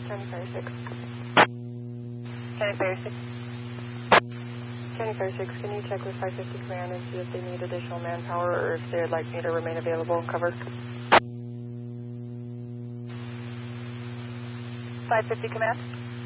County Fire 6. County Fire 6. County Fire 6, can you check with 550 Command and see if they need additional manpower or if they'd like me to remain available and cover? 550 Command.